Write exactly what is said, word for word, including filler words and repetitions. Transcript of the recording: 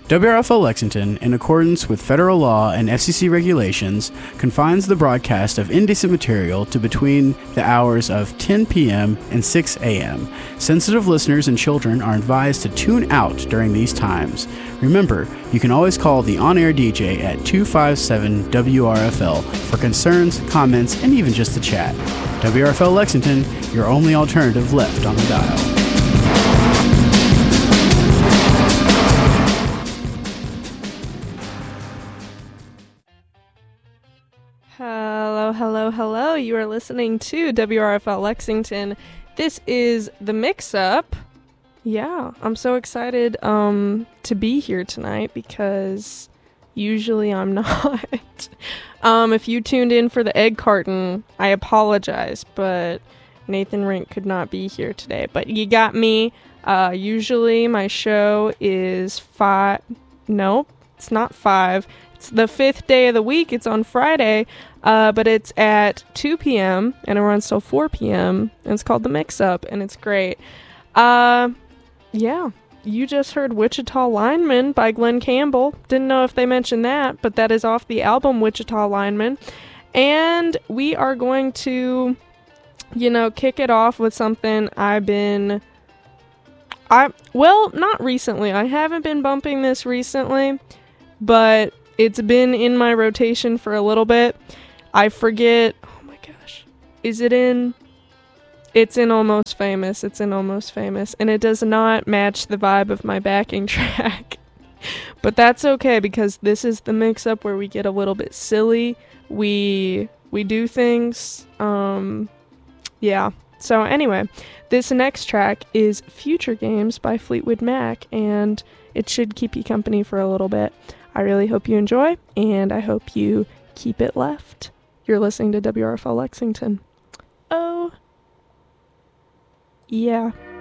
W R F L Lexington, in accordance with federal law and F C C regulations, confines the broadcast of indecent material to between the hours of ten p.m. and six a.m. Sensitive listeners and children are advised to tune out during these times. Remember, you can always call the on-air D J at two five seven W R F L for concerns, comments, and even just to chat. W R F L Lexington, your only alternative left on the dial. Hello, hello, hello. You are listening to W R F L Lexington. This is The Mix-Up. Yeah, I'm so excited um, to be here tonight because usually I'm not. um, if you tuned in for the egg carton, I apologize, but Nathan Rink could not be here today. But you got me. Uh, usually my show is five. Nope, it's not five. It's the fifth day of the week. It's on Friday, uh, but it's at two p.m. and it runs till four p.m. and it's called The Mix-Up, and it's great. Uh, yeah, you just heard Wichita Lineman by Glenn Campbell. Didn't know if they mentioned that, but that is off the album Wichita Lineman. And we are going to, you know, kick it off with something I've been... I Well, not recently. I haven't been bumping this recently, but... it's been in my rotation for a little bit. I forget... Oh my gosh. Is it in... It's in Almost Famous. It's in Almost Famous. And it does not match the vibe of my backing track. But that's okay, because this is the mix-up where we get a little bit silly. We... We do things. Um... Yeah. So anyway, this next track is Future Games by Fleetwood Mac. And it should keep you company for a little bit. I really hope you enjoy, and I hope you keep it left. You're listening to W R F L Lexington. Oh, yeah.